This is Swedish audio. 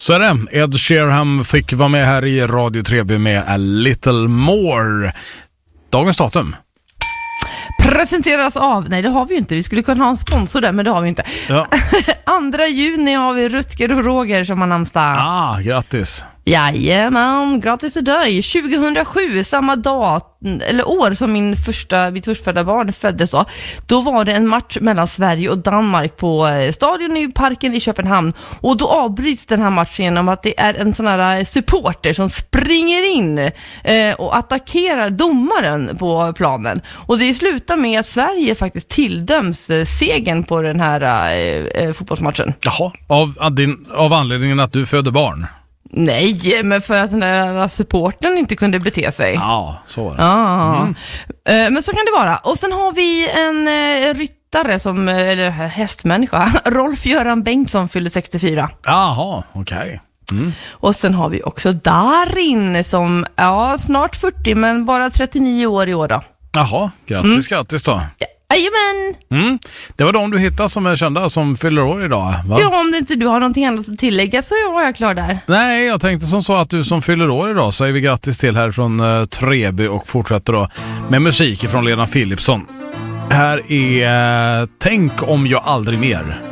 Så är det. Ed Sheeran fick vara med här i Radio 3B med A Little More. Dagens datum presenteras av, nej det har vi ju inte, vi skulle kunna ha en sponsor där men det har vi inte. Ja. 2 juni har vi Rutger och Roger som har namnsdag. Grattis. Jajamän, gratis till dig. 2007, samma dag eller år som mitt förstfödda barn föddes då var det en match mellan Sverige och Danmark på stadion i parken i Köpenhamn, och då avbryts den här matchen genom att det är en sån här supporter som springer in och attackerar domaren på planen, och det slutar med att Sverige faktiskt tilldöms segern på den här fotbollsmatchen. Jaha, av anledningen att du födde barn? Nej, men för att den där supporten inte kunde bete sig. Ja, så var det. Men så kan det vara. Och sen har vi en ryttare eller hästmänniska. Rolf-Göran Bengtsson fyller 64. Jaha, okej. Och sen har vi också Darin som, snart 40 men bara 39 år i år då. Jaha, grattis då. Jajamän. Det var de du hittade som är kända som fyller år idag, va? Ja, om inte du har någonting annat att tillägga så var jag klar där. Nej, jag tänkte som så att du som fyller år idag säger vi grattis till här från 3B och fortsätter då med musik från Lena Philipsson. Här är Tänk om jag aldrig mer.